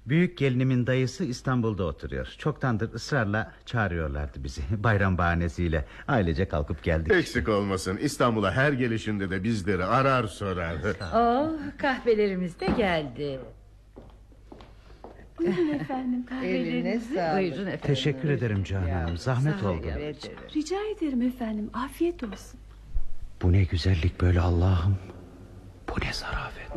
Büyük gelinimin dayısı İstanbul'da oturuyor. Çoktandır ısrarla çağırıyorlardı bizi. Bayram bahanesiyle ailece kalkıp geldik. Eksik olmasın, İstanbul'a her gelişinde de bizleri arar sorar. Oh, kahvelerimiz de geldi. Buyurun efendim, Eline kahvelerinizi. sağlık. Buyurun efendim. Teşekkür ederim Canan, zahmet Sağ ol oldu. yavrucuğum. Rica ederim efendim, afiyet olsun. Bu ne güzellik böyle Allah'ım. Bu ne zarafet.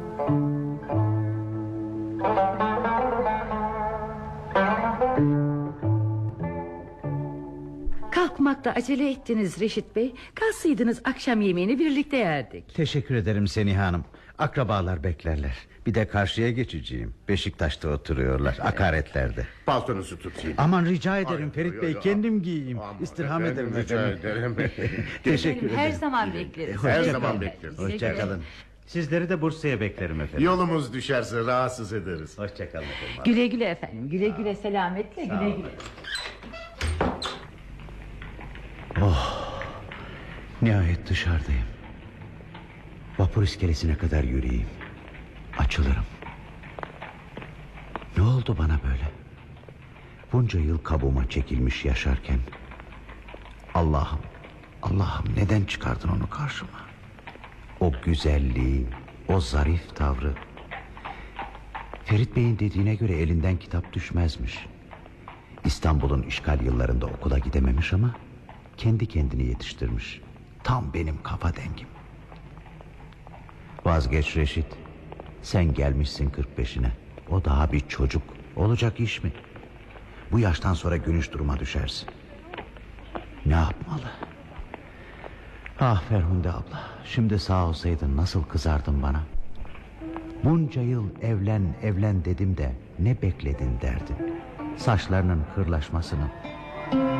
Kalkmakta acele ettiniz Reşit Bey. Kalsaydınız akşam yemeğini birlikte yerdik. Teşekkür ederim Seniha Hanım. Akrabalar beklerler. Bir de karşıya geçeceğim. Beşiktaş'ta oturuyorlar, akaretlerde. Paltonuzu tutayım. Aman rica ederim Ay, Ferit ay, Bey, ay, kendim giyeyim. Aman İstirham efendim, ederim rica efendim. ederim. Teşekkür Her ederim. zaman bekleriz. Her Hoşça zaman kalın. bekleriz. Hoşça kalın. Sizleri de Bursa'ya beklerim efendim. Yolumuz düşerse rahatsız ederiz. Hoşça kalın efendim. Güle güle efendim. Güle güle, selametle, güle güle. Nihayet dışarıdayım. Vapur iskelesine kadar yürüyeyim. Açılırım. Ne oldu bana böyle? Bunca yıl kabuğuma çekilmiş yaşarken, Allah'ım, Allah'ım neden çıkardın onu karşıma? O güzelliği, o zarif tavrı. Ferit Bey'in dediğine göre elinden kitap düşmezmiş. İstanbul'un işgal yıllarında okula gidememiş ama kendi kendini yetiştirmiş. Tam benim kafa dengim. Vazgeç Reşit. Sen gelmişsin 45'ine. O daha bir çocuk. Olacak iş mi? Bu yaştan sonra gülünç duruma düşersin. Ne yapmalı? Ah Ferhunde abla, şimdi sağ olsaydın nasıl kızardın bana. Bunca yıl evlen evlen dedim de ne bekledin derdin. Saçlarının kırlaşmasını,